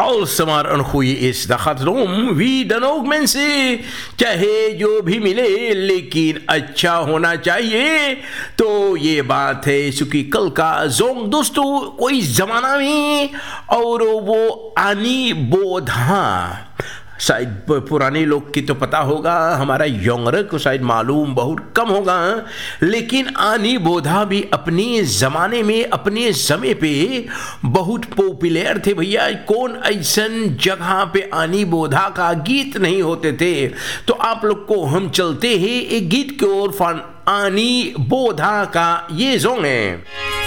Alsmaar een goeie is. Dat gaat erom wie dan ook mensen. चाहे जो भी मिले लेकिन अच्छा होना चाहिए. तो ये बात है सुखी कल का जोंग. दोस्तों कोई जमाना में और वो आनी बोधा शायद पुराने लोग की तो पता होगा, हमारा यंगर को शायद मालूम बहुत कम होगा, लेकिन आनी बोधा भी अपने ज़माने में अपने समय पे बहुत पॉपुलर थे भैया. कौन ऐसन जगह पे आनी बोधा का गीत नहीं होते थे. तो आप लोग को हम चलते हैं एक गीत की ओर. आनी बोधा का ये जोंग है.